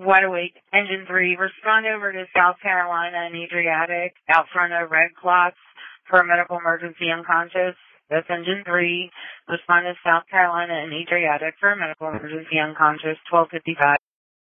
Wide Awake, Engine 3, respond over to South Carolina and Adriatic, out front of Red Clots for medical emergency unconscious. That's Engine 3, respond to South Carolina and Adriatic for medical emergency unconscious, 1255.